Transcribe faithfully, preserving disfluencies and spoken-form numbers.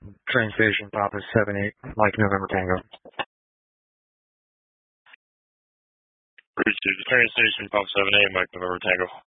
train station, Papa seven eight, Mike November Tango. Reach the train station, Papa seven eight, Mike November Tango.